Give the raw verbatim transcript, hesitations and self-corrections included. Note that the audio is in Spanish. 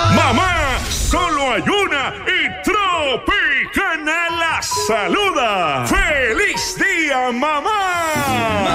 Mamá, solo hay una y Tropicana la saluda. ¡Feliz día, mamá!